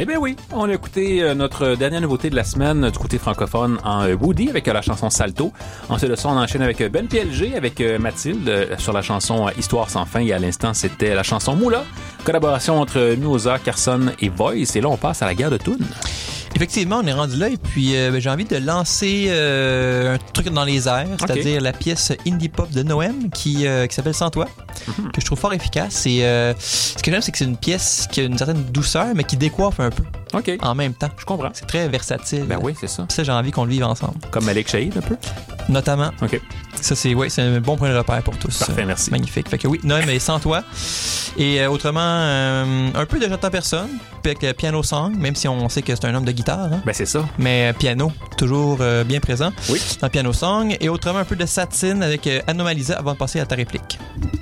Eh bien oui, on a écouté notre dernière nouveauté de la semaine du côté francophone en Woody avec la chanson Salto. Ensuite de ça, on enchaîne avec Ben PLG avec Mathilde sur la chanson Histoire sans fin. Et à l'instant, c'était la chanson Moula, collaboration entre Mimosa, Carson et Voice. Et là, on passe à la guerre de tunes. Effectivement, on est rendu là et puis j'ai envie de lancer un truc dans les airs, c'est-à-dire la pièce indie pop de Noem qui s'appelle Sans toi, que je trouve fort efficace. Et ce que j'aime, c'est que c'est une pièce qui a une certaine douceur, mais qui décoiffe un peu en même temps. Je comprends. C'est très versatile. Ben oui, c'est ça. Ça, j'ai envie qu'on le vive ensemble. Comme Malik Shahid, un peu? Notamment. OK. Ça, c'est un bon point de repère pour tous. Parfait, merci. Magnifique. Fait que oui, Noem est Sans toi. Et autrement, un peu de J'entends personne, avec le piano song, même si on sait que c'est un homme de guitare. Hein? Ben c'est ça. Mais piano, toujours bien présent dans le piano song. Et autrement, un peu de Satine avec Anomalisa avant de passer à ta réplique.